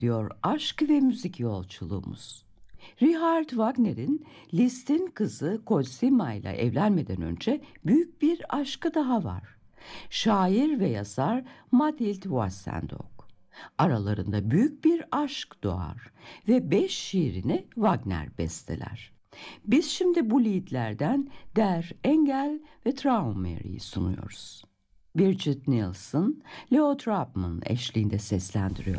diyor aşk ve müzik yolculuğumuz. Richard Wagner'in Liszt'in kızı Cosima ile evlenmeden önce büyük bir aşkı daha var. Şair ve yazar Mathilde Wassendorf. Aralarında büyük bir aşk doğar ve 5 şiirini Wagner besteler. Biz şimdi bu liedlerden Der Engel ve Traumer'i sunuyoruz. Birgit Nilsson, Leo Trautmann eşliğinde seslendiriyor.